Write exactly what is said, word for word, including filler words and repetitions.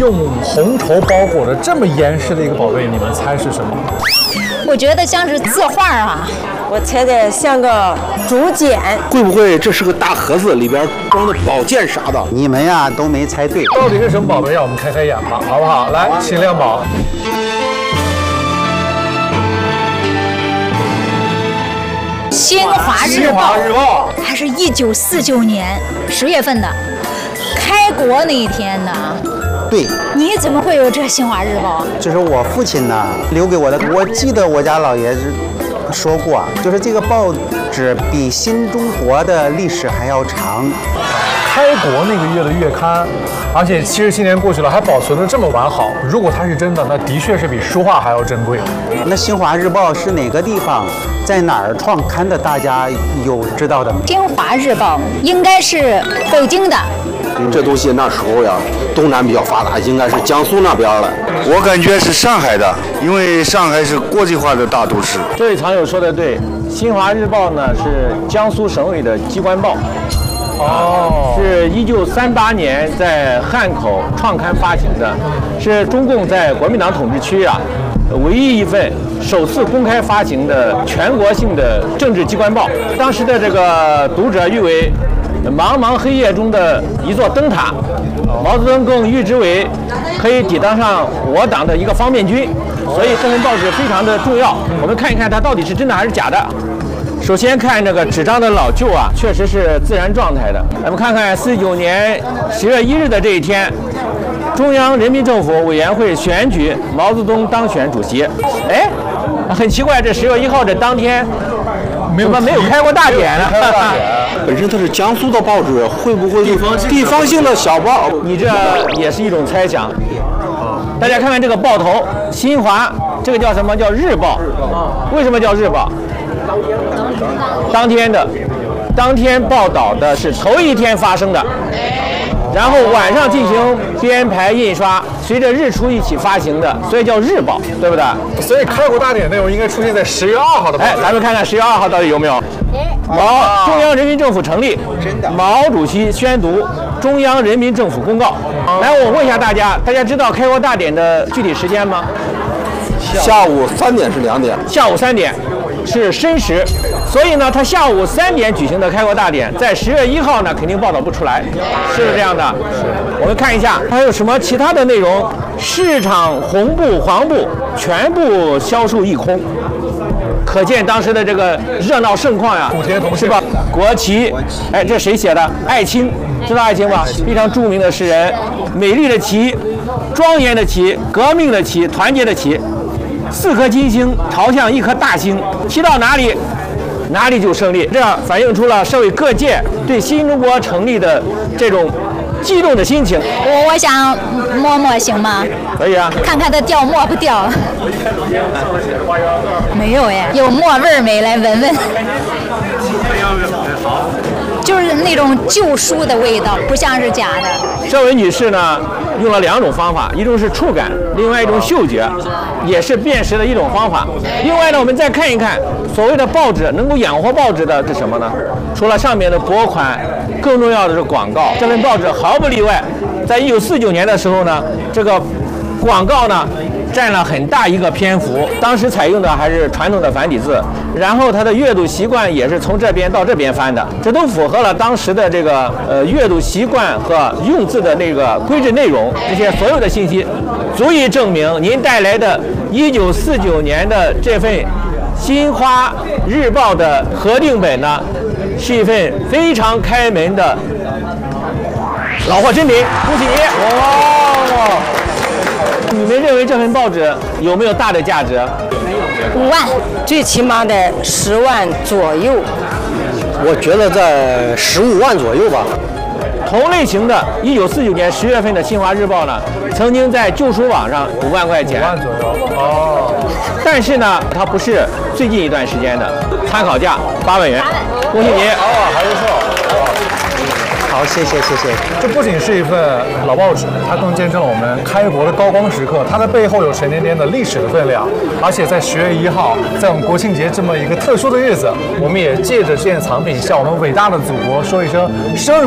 用红绸包裹着这么严实的一个宝贝，你们猜是什么？ 我觉得像是字画啊。 我猜的像个竹简。 会不会这是个大盒子，里边装的宝剑啥的？ 你们呀都没猜对。 到底是什么宝贝？让我们开开眼吧，好不好？来，请亮宝。 新华日报，日报，它是一九四九年十月份的，开国那一天的。 对， 你怎么会有这新华日报？ 这是我父亲呢留给我的。我记得我家老爷子说过，就是这个报纸比新中国的历史还要长。 开国那个月的月刊，而且七十七年过去了，还保存得这么完好。如果它是真的，那的确是比书画还要珍贵。 那新华日报是哪个地方，在哪儿创刊的？大家有知道的吗？ 新华日报应该是北京的。 这东西那时候呀，东南比较发达，应该是江苏那边的。 我感觉是上海的，因为上海是国际化的大都市。 这位常友说的对，新华日报呢是江苏省委的机关报。哦，是一九三八年在汉口创刊发行的，是中共在国民党统治区啊唯一一份首次公开发行的全国性的政治机关报。当时的这个读者誉为茫茫黑夜中的一座灯塔，毛泽东更誉之为可以抵挡上我党的一个方面军，所以这份报纸非常的重要。我们看一看它到底是真的还是假的。首先看这个纸张的老旧啊，确实是自然状态的。咱们看看四十九年十月一日的这一天，中央人民政府委员会选举毛泽东当选主席。哎，很奇怪，这十月一号这当天怎么没有开过大典呢？ 本身它是江苏的报纸，会不会是地方性的小报？ 你这也是一种猜想。大家看看这个报头，新华这个叫什么？叫日报。为什么叫日报？当天的，当天报道的是头一天发生的，然后晚上进行编排印刷，随着日出一起发行的，所以叫日报，对不对？ 所以开国大典内容应该出现在十月二号的报纸。 哎，咱们看看十月二号到底有没有？毛中央人民政府成立，毛主席宣读中央人民政府公告。来，我问一下大家，大家知道开国大典的具体时间吗？ 下午三点是两点。 下午三点是申时，所以呢，他下午三点举行的开国大典，在十月一号呢肯定报道不出来，是不是这样的？是。我们看一下还有什么其他的内容，市场红布、黄布全部销售一空。可见当时的这个热闹盛况呀，是吧？国旗，哎，这谁写的？艾青，知道艾青吧？非常著名的诗人。美丽的旗，庄严的旗，革命的旗，团结的旗，四颗金星朝向一颗大星，旗到哪里，哪里就胜利。这样反映出了社会各界对新中国成立的这种激动的心情。 我我想摸摸行吗？ 可以啊， 看看它掉沫不掉。没有呀，有沫味儿没？来闻闻。就是那种旧书的味道，不像是假的。 这位女士呢，用了两种方法，一种是触感，另外一种嗅觉，也是辨识的一种方法。另外呢，我们再看一看所谓的报纸能够养活报纸的是什么呢？除了上面的薄款，更重要的是广告。这份报纸毫不例外，在一九四九年的时候呢，这个广告呢占了很大一个篇幅。当时采用的还是传统的繁体字，然后它的阅读习惯也是从这边到这边翻的，这都符合了当时的这个呃阅读习惯和用字的那个规制内容。这些所有的信息，足以证明您带来的一九四九年的这份《新华日报》的核定本呢，是一份非常开门的老货真品，恭喜你！哇！你们认为这份报纸有没有大的价值？ 五万，最起码得十万左右。 我觉得在十五万左右吧。 同类型的，一九四九年十月份的《新华日报》呢，曾经在旧书网上五万块钱。 五万左右。哦。 但是呢，它不是最近一段时间的，参考价八万元。恭喜你！ 哦，还不错。 好，谢谢谢谢。 这不仅是一份老报纸，它更见证了我们开国的高光时刻，它的背后有沉甸甸的历史的分量。而且在十月一号，在我们国庆节这么一个特殊的日子，我们也借着这件藏品，向我们伟大的祖国说一声生日